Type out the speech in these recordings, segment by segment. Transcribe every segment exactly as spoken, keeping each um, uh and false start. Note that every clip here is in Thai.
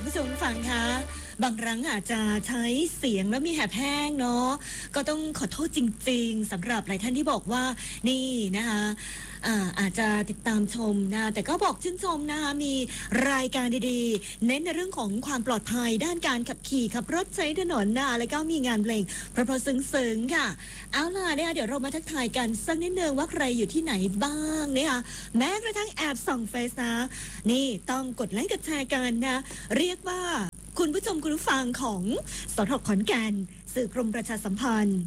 ผู้ชมฟังคะบางครั้งอาจจะใช้เสียงแล้วมีแหบแห้งเนาะก็ต้องขอโทษจริงๆสำหรับหลายท่านที่บอกว่านี่นะคะอาอาจจะติดตามชมนะแต่ก็บอกชื่นชมนะคะมีรายการดีๆเน้นในเรื่องของความปลอดภัยด้านการขับขี่ขับรถใช้ถนนนะแล้วก็มีงานเพลงเพราะๆซึ้งๆค่ะเอาล่ะเนี่ยเดี๋ยวเรามาทักทายกันสักนิดนึงว่าใครอยู่ที่ไหนบ้างนะคะแม้กระทั่งแอบส่องเฟซนะนี่ต้องกดไลค์กดแชร์กันนะเรียกว่าคุณผู้ชมคุณผู้ฟังของสทขอนแก่นสื่อกรมประชาสัมพันธ์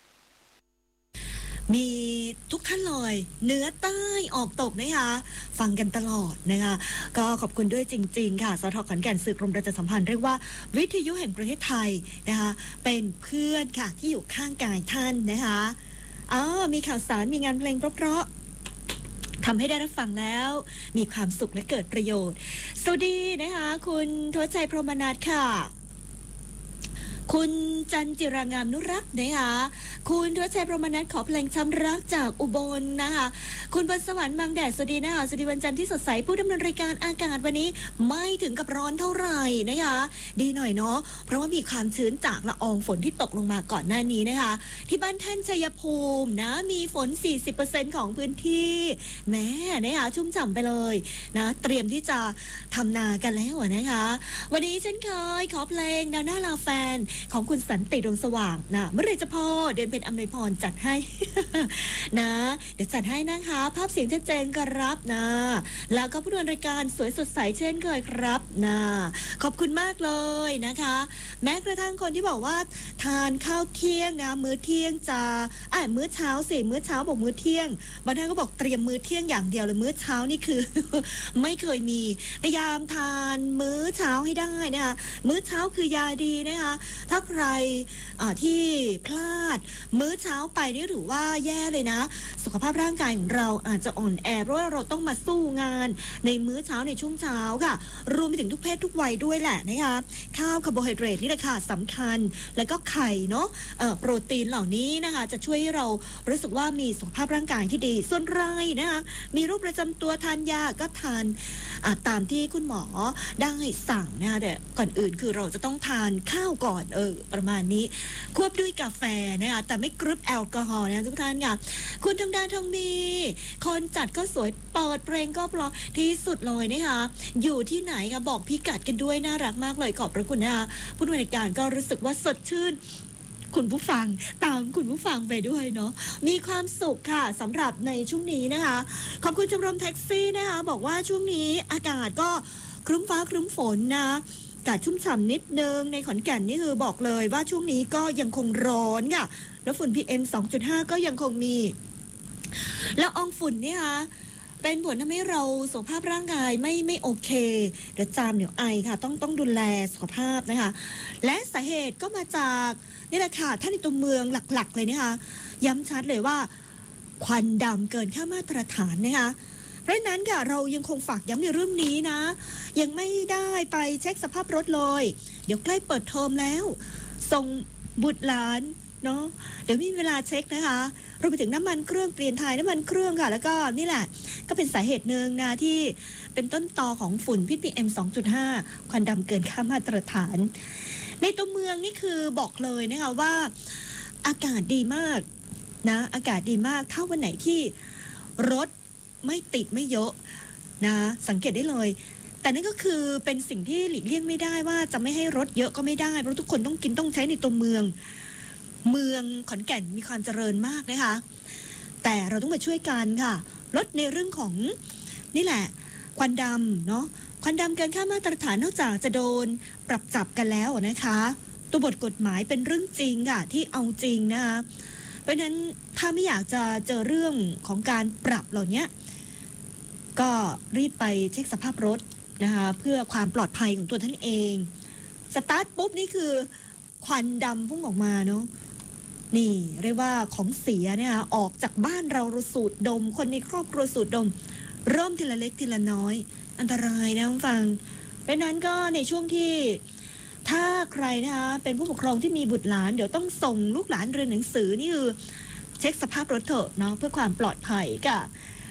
มีทุกท่านเลยเหนือใต้ออกตกนะคะฟังกันตลอดนะคะก็ขอบคุณด้วยจริงๆค่ะสทขอนแก่นสื่อกรมประชาสัมพันธ์เรียกว่าวิทยุแห่งประเทศไทยนะคะเป็นเพื่อนค่ะที่อยู่ข้างกายท่านนะคะอ๋อมีข่าวสารมีงานเพลงเพราะๆทำให้ได้รับฟังแล้วมีความสุขและเกิดประโยชน์สวัสดีนะคะคุณทวชชัยพรหมนัสค่ะคุณจันจิรางามนุรักษ์นะคะคุณทวชชัยพรหมนัสขอเพลงช้ำรักจากอุบลนะคะคุณบนสวรรค์บางแดดสวัสดีนะคะสวัสดีวันจันทร์ที่สดใสผู้ดำเนินรายการอากาศวันนี้ไม่ถึงกับร้อนเท่าไหร่นะคะดีหน่อยเนาะเพราะว่ามีความชื้นจากละอองฝนที่ตกลงมาก่อนหน้านี้นะคะที่บ้านท่านชัยภูมินะมีฝน สี่สิบเปอร์เซ็นต์ ของพื้นที่แม่นะคะชุ่มฉ่ำไปเลยนะเตรียมที่จะทำนากันแล้วนะคะวันนี้เช่นเคยขอเพลงดาวหน้าลาแฟนของคุณสันติดวงสว่างนะเมื่อไรจะพอเดินเป็นอำนวยพรจัดให้ นะเดี๋ยวจัดให้นะคะภาพเสียงชัดเจนครับนะแล้วก็ผู้ดำเนินรายการสวยสดใสเช่นเคยครับนะขอบคุณมากเลยนะคะแม้กระทั่งคนที่บอกว่าทานข้าวเที่ยงนะมื้อเที่ยงจะอ่ามื้อเช้าสิมื้อเช้าบอกมื้อเที่ยงบางท่านก็บอกเตรียมมื้อเที่ยงอย่างเดียวเลยมื้อเช้านี่คือ ไม่เคยมีพยายามทานมื้อเช้าให้ได้นะคะมื้อเช้าคือยาดีนะคะถ้าใครที่พลาดมื้อเช้าไปนี่หรือว่าแย่เลยนะสุขภาพร่างกายของเราอาจจะอ่อนแอเพราะว่าเราต้องมาสู้งานในมื้อเช้าในช่วงเช้าค่ะรวมไปถึงทุกเพศทุกวัยด้วยแหละนะคะข้าวคาร์โบไฮเดรตนี่แหละค่ะสำคัญแล้วก็ไข่เนาะโปรตีนเหล่านี้นะคะจะช่วยให้เรารู้สึกว่ามีสุขภาพร่างกายที่ดีส่วนไรนะคะมีโรคประจำตัวทานยาก็ทานตามที่คุณหมอได้สั่งนะคะแต่ก่อนอื่นคือเราจะต้องทานข้าวก่อนเออประมาณนี้ควบด้วยกาแฟนะคะแต่ไม่กรึบแอลกอฮอล์นะทุกท่านค่ะคุณทองดาทองมีคนจัดก็สวยเปิดเพลงก็เพราะที่สุดเลยนะคะอยู่ที่ไหนคะบอกพิกัดกันด้วยน่ารักมากเลยขอบพระคุณนะคะผู้ดำเนินการก็รู้สึกว่าสดชื่นคุณผู้ฟังตามคุณผู้ฟังไปด้วยเนาะมีความสุขค่ะสำหรับในช่วงนี้นะคะขอบคุณชมรมแท็กซี่นะคะบอกว่าช่วงนี้อากาศก็ครึ้มฟ้าครึ้มฝนนะอากาศชุ่มฉ่ำนิดนึงในขอนแก่นนี่คือบอกเลยว่าช่วงนี้ก็ยังคงร้อนค่ะแล้วฝุ่น พี เอ็ม สองจุดห้า ก็ยังคงมีแล้วอองฝุ่นเนี่ยค่ะเป็นผลทำให้เราสุขภาพร่างกายไม่ไม่โอเคเดี๋ยวจามเดี๋ยวไอค่ะต้องต้องดูแลสุขภาพนะคะและสาเหตุก็มาจากนี่แหละค่ะท่านในตัวเมืองหลักๆเลยนะคะย้ำชัดเลยว่าควันดำเกินค่ามาตรฐานนะคะเพราะนั้นค่ะเรายังคงฝากย้ำในเรื่องนี้นะยังไม่ได้ไปเช็คสภาพรถเลยเดี๋ยวใกล้เปิดเทอมแล้วส่งบุตรหลานเนาะเดี๋ยวมีเวลาเช็คนะคะรวมไปถึงน้ำมันเครื่องเปลี่ยนถ่ายน้ำมันเครื่องค่ะแล้วก็นี่แหละก็เป็นสาเหตุหนึ่งนะที่เป็นต้นตอของฝุ่นพิษ พี เอ็ม สองจุดห้า ควันดำเกินค่ามาตรฐานในตัวเมืองนี่คือบอกเลยนะคะว่าอากาศดีมากนะอากาศดีมากถ้าวันไหนที่รถไม่ติดไม่เยอะนะสังเกตได้เลยแต่นั่นก็คือเป็นสิ่งที่หลีกเลี่ยงไม่ได้ว่าจะไม่ให้รถเยอะก็ไม่ได้เพราะทุกคนต้องกินต้องใช้ในตัวเมืองเมืองขอนแก่นมีความเจริญมากนะคะแต่เราต้องมาช่วยกันค่ะลดในเรื่องของนี่แหละควันดำเนาะควันดำเกินค่ามาตรฐานนอกจากจะโดนปรับจับกันแล้วนะคะตัวบทกฎหมายเป็นเรื่องจริงค่ะที่เอาจริงนะคะเพราะฉะนั้นถ้าไม่อยากจะเจอเรื่องของการปรับเหล่านี้ก็รีบไปเช็คสภาพรถนะคะเพื่อความปลอดภัยของตัวท่านเองสตาร์ทปุ๊บนี่คือควันดำพุ่งออกมาเนาะนี่เรียกว่าของเสียเนี่ยออกจากบ้านเราเราสูดดมคนในครอบครัวสูดดมเริ่มทีละเล็กทีละน้อยอันตรายนะคุณฟังเพราะนั้นก็ในช่วงที่ถ้าใครนะคะเป็นผู้ปกครองที่มีบุตรหลานเดี๋ยวต้องส่งลูกหลานเรียนหนังสือนี่คือเช็คสภาพรถเถอะเนาะเพื่อความปลอดภัยค่ะ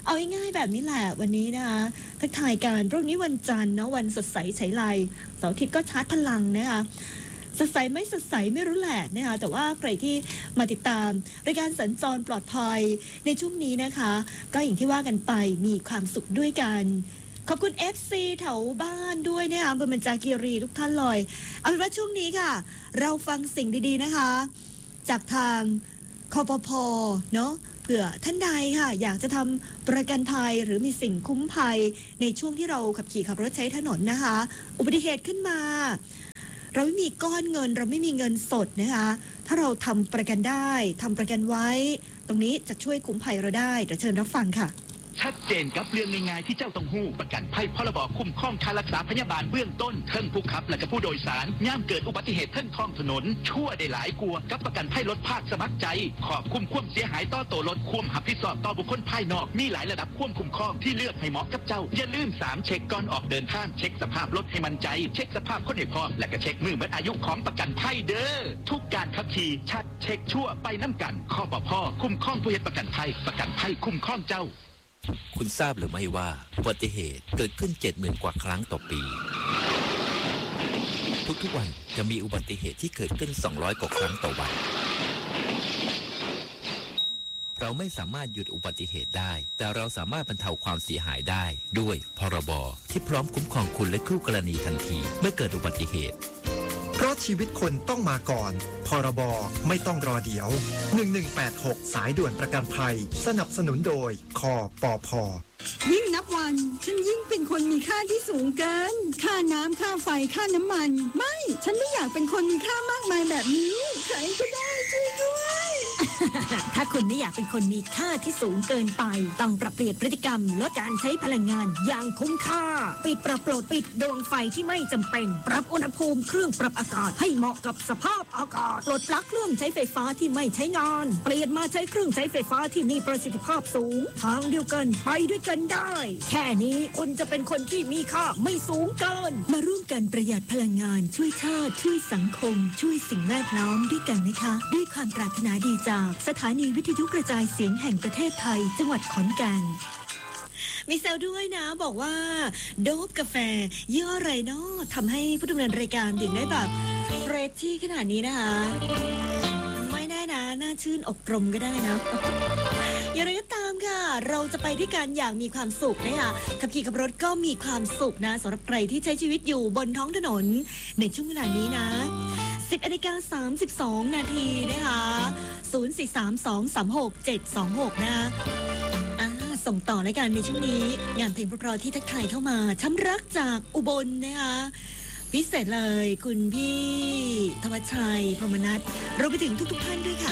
เอาง่ายๆแบบนี้แหละวันนี้นะคะทักทายกันพรุ่งนี้วันจันทร์เนาะวันสดใสใช้ไลเสาร์อาทิตย์ก็ชาร์จพลังนะคะสดใสไม่สดใสไม่รู้แหละนะคะแต่ว่าใครที่มาติดตามรายการสัญจรปลอดภัยในช่วงนี้นะคะก็อย่างที่ว่ากันไปมีความสุขด้วยกันขอบคุณ เอฟ ซี แถวบ้านด้วยนะคะอำเภอมันจาคีรีทุกท่านเลยเอาเป็นว่าช่วงนี้ค่ะเราฟังสิ่งดีๆนะคะจากทางคปภ.เนาะเผื่อท่านใดค่ะอยากจะทำประกันภัยหรือมีสิ่งคุ้มภัยในช่วงที่เราขับขี่ขับรถใช้ถนนนะคะอุบัติเหตุขึ้นมาเราไม่มีก้อนเงินเราไม่มีเงินสดนะคะถ้าเราทำประกันได้ทำประกันไว้ตรงนี้จะช่วยคุ้มภัยเราได้เดี๋ยวเชิญรับฟังค่ะชัดเจนกับเรื่องง่ายๆที่เจ้าต้องหู้ประกันภัยพรบคุ้มครองค่ารักษาพยาบาลเบื้องต้นเทิงผู้ขับและก็ผู้โดยสารย่ามเกิดอุบัติเหตุเทิงท้องถนนชั่วได้หลายกลัวกับประกันภัยรถภาคสมัครใจขอบคุ้มความเสียหายต่อตัวรถควมหับผิดชอบต่อบุคคลภายนอกมีหลายระดับควมคุ้มครองที่เลือกให้เหมาะกับเจ้าอย่าลืมสามเช็คก่อนออกเดินทางเช็คสภาพรถให้มั่นใจเช็คสภาพคนให้พร้อมและก็เช็คมือหมดอายุของประกันภัยเด้อทุกการขับขี่ชัดเช็คชั่วไปน้ำกันคปภ.คุ้มครองผู้เฮ็ดประกันภัยประกันภัยคุ้มครองเจ้าคุณทราบหรือไม่ว่าอุบัติเหตุเกิดขึ้น เจ็ดหมื่น กว่าครั้งต่อปีทุกๆวันจะมีอุบัติเหตุที่เกิดขึ้นสองร้อยกว่าครั้งต่อวันเราไม่สามารถหยุดอุบัติเหตุได้แต่เราสามารถบรรเทาความเสียหายได้ด้วยพรบที่พร้อมคุ้มครองคุณและคู่กรณีทันทีเมื่อเกิดอุบัติเหตุเพราะชีวิตคนต้องมาก่อนพรบไม่ต้องรอเดี๋ยวหนึ่งหนึ่งแปดหกสายด่วนประกันภัยสนับสนุนโดยคปภ. ยิ่งนับวันฉันยิ่งเป็นคนมีค่าที่สูงเกินค่าน้ำค่าไฟค่าน้ำมันไม่ฉันไม่อยากเป็นคนมีค่ามากมายแบบนี้ใครก็ได้ช่วยด้วยถ้าคุณไม่อยากเป็นคนมีค่าที่สูงเกินไปต้องปรับเปลี่ยนพฤติกรรมลดการใช้พลังงานอย่างคุ้มค่าปิดปรับโปรดปิดดวงไฟที่ไม่จำเป็นปรับอุณหภูมิเครื่องปรับอากาศให้เหมาะกับสภาพอากาศปลดปลั๊กเครื่องใช้ไฟฟ้าที่ไม่ใช้งานเปลี่ยนมาใช้เครื่องใช้ไฟฟ้าที่มีประสิทธิภาพสูงทางเดียวกันไปด้วยกันได้แค่นี้คุณจะเป็นคนที่มีค่าไม่สูงเกินมาร่วมกันประหยัดพลังงานช่วยชาติช่วยสังคมช่วยสิ่งแวดล้อมด้วยกันนะคะด้วยความปรารถนาดีจากสถานีวิทยุกระจายเสียงแห่งประเทศไทยจังหวัดขอนแก่นมีแซวด้วยนะบอกว่าโดบกาแฟยี่ห้ออะไรเนาะทำให้ผู้ดำเนินรายการถึงได้แบบเฟรชที่ขนาดนี้นะคะไม่แน่นะน่าชื่นอกรมก็ได้นะอย่างไรก็ตามค่ะเราจะไปด้วยกันอย่างมีความสุขนะคะขับขี่ขับรถก็มีความสุขนะสำหรับใครที่ใช้ชีวิตอยู่บนท้องถนนในช่วงเวลานี้นะสิบนาฬิกาสามสิบสองนาทีนะคะศูนย์ สี่ สาม สอง สาม หก เจ็ด สอง หกนะอ่าส่งต่อรายการในช่วงนี้งานเพลงเพราะๆที่ทักทายเข้ามาช้ำรักจากอุบลนะคะพิเศษเลยคุณพี่ธวัชชัยพรหมนัสรวมไปถึงทุกๆท่านด้วยค่ะ